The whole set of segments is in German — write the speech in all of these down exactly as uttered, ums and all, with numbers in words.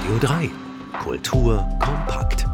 Radio drei. Kultur kompakt.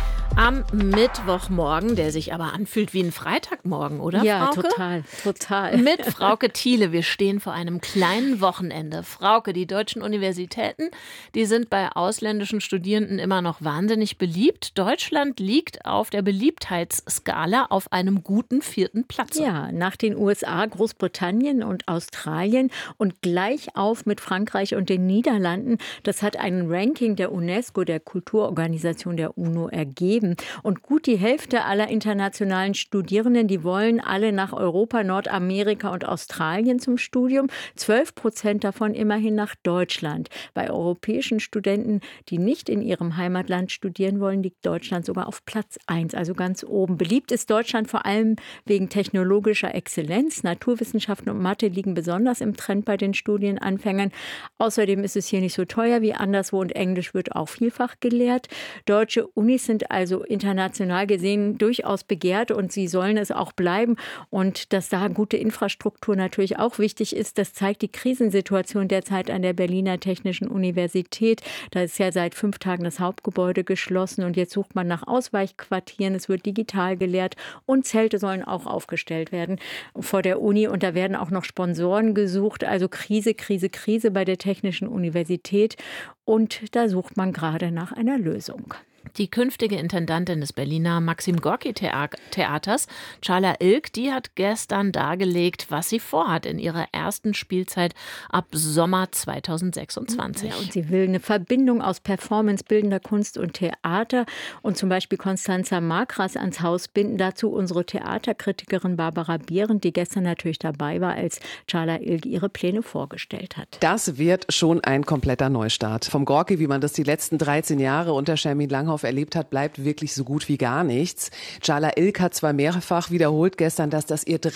Am Mittwochmorgen, der sich aber anfühlt wie ein Freitagmorgen, oder, Ja, Frauke? total, total. Mit Frauke Thiele. Wir stehen vor einem kleinen Wochenende. Frauke, die deutschen Universitäten, die sind bei ausländischen Studierenden immer noch wahnsinnig beliebt. Deutschland liegt auf der Beliebtheitsskala auf einem guten vierten Platz. Ja, nach den U S A, Großbritannien und Australien und gleich auf mit Frankreich und den Niederlanden. Das hat ein Ranking der UNESCO, der Kulturorganisation der UNO, ergeben. Und gut die Hälfte aller internationalen Studierenden, die wollen alle nach Europa, Nordamerika und Australien zum Studium. Zwölf Prozent davon immerhin nach Deutschland. Bei europäischen Studenten, die nicht in ihrem Heimatland studieren wollen, liegt Deutschland sogar auf Platz eins, also ganz oben. Beliebt ist Deutschland vor allem wegen technologischer Exzellenz. Naturwissenschaften und Mathe liegen besonders im Trend bei den Studienanfängern. Außerdem ist es hier nicht so teuer wie anderswo und Englisch wird auch vielfach gelehrt. Deutsche Unis sind also international gesehen durchaus begehrt und sie sollen es auch bleiben. Und dass da gute Infrastruktur natürlich auch wichtig ist, das zeigt die Krisensituation derzeit an der Berliner Technischen Universität. Da ist ja seit fünf Tagen das Hauptgebäude geschlossen und jetzt sucht man nach Ausweichquartieren. Es wird digital gelehrt und Zelte sollen auch aufgestellt werden vor der Uni. Und da werden auch noch Sponsoren gesucht. Also Krise, Krise, Krise bei der Technischen Universität. Und da sucht man gerade nach einer Lösung. Die künftige Intendantin des Berliner Maxim-Gorki-Theaters, Chala Ilk, die hat gestern dargelegt, was sie vorhat in ihrer ersten Spielzeit ab Sommer zweitausendsechsundzwanzig. Ja, und sie will eine Verbindung aus Performance, bildender Kunst und Theater und zum Beispiel Constanza Makras ans Haus binden. Dazu unsere Theaterkritikerin Barbara Behrendt, die gestern natürlich dabei war, als Chala Ilk ihre Pläne vorgestellt hat. Das wird schon ein kompletter Neustart. Vom Gorki, wie man das die letzten dreizehn Jahre unter Shermin Langhoff erlebt hat, bleibt wirklich so gut wie gar nichts. Chala Ilk hat zwar mehrfach wiederholt gestern, dass das ihr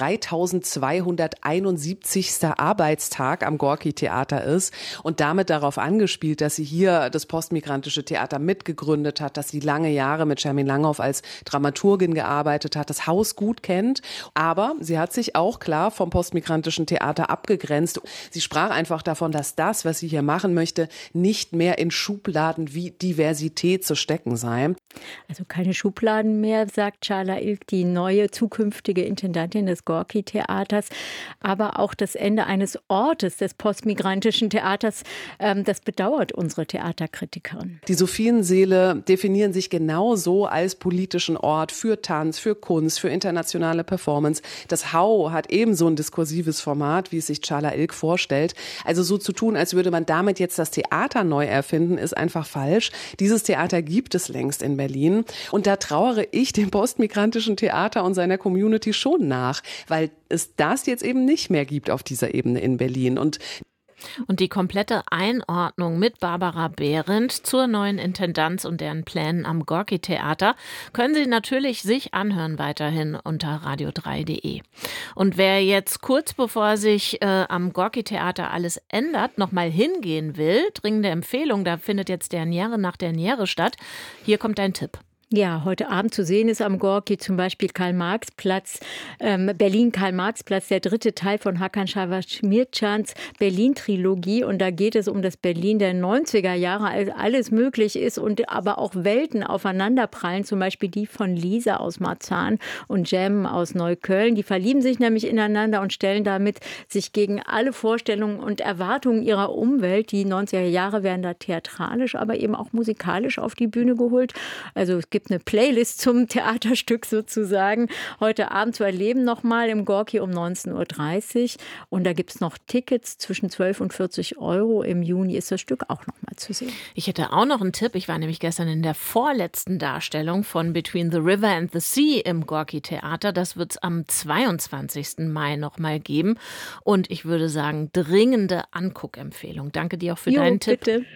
dreitausendzweihunderteinundsiebzigster Arbeitstag am Gorki-Theater ist und damit darauf angespielt, dass sie hier das postmigrantische Theater mitgegründet hat, dass sie lange Jahre mit Shermin Langhoff als Dramaturgin gearbeitet hat, das Haus gut kennt. Aber sie hat sich auch klar vom postmigrantischen Theater abgegrenzt. Sie sprach einfach davon, dass das, was sie hier machen möchte, nicht mehr in Schubladen wie Diversität zu stecken sei. Also keine Schubladen mehr, sagt Chala Ilk, die neue zukünftige Intendantin des Gorki-Theaters. Aber auch das Ende eines Ortes des postmigrantischen Theaters, ähm, das bedauert unsere Theaterkritikerin. Die Sophienseele definieren sich genauso als politischen Ort für Tanz, für Kunst, für internationale Performance. Das Hau hat ebenso ein diskursives Format, wie es sich Chala Ilk vorstellt. Also so zu tun, als würde man damit jetzt das Theater neu erfinden, ist einfach falsch. Dieses Theater gibt es längst in Berlin. Und da trauere ich dem postmigrantischen Theater und seiner Community schon nach, weil es das jetzt eben nicht mehr gibt auf dieser Ebene in Berlin. Und Und die komplette Einordnung mit Barbara Behrendt zur neuen Intendanz und deren Plänen am Gorki-Theater können Sie natürlich sich anhören weiterhin unter radio drei punkt de. Und wer jetzt kurz bevor sich äh, am Gorki-Theater alles ändert, nochmal hingehen will, dringende Empfehlung, da findet jetzt der Niere nach der Niere statt. Hier kommt ein Tipp. Ja, heute Abend zu sehen ist am Gorki zum Beispiel Karl-Marx-Platz, ähm, Berlin-Karl-Marx-Platz, der dritte Teil von Hakan Şavaşmircans Berlin-Trilogie. Und da geht es um das Berlin der neunziger Jahre, als alles möglich ist und aber auch Welten aufeinanderprallen, zum Beispiel die von Lisa aus Marzahn und Jem aus Neukölln. Die verlieben sich nämlich ineinander und stellen damit sich gegen alle Vorstellungen und Erwartungen ihrer Umwelt. Die neunziger Jahre werden da theatralisch, aber eben auch musikalisch auf die Bühne geholt. Also es gibt eine Playlist zum Theaterstück sozusagen. Heute Abend zu erleben nochmal im Gorki um neunzehn Uhr dreißig. Und da gibt es noch Tickets zwischen zwölf und vierzig Euro. Im Juni ist das Stück auch nochmal zu sehen. Ich hätte auch noch einen Tipp. Ich war nämlich gestern in der vorletzten Darstellung von Between the River and the Sea im Gorki-Theater. Das wird es am zweiundzwanzigsten Mai nochmal geben. Und ich würde sagen, dringende Anguckempfehlung. Danke dir auch für Jo, deinen Tipp. Bitte.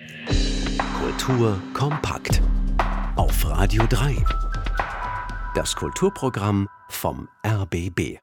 Kultur kompakt. Auf Radio drei. Das Kulturprogramm vom R B B.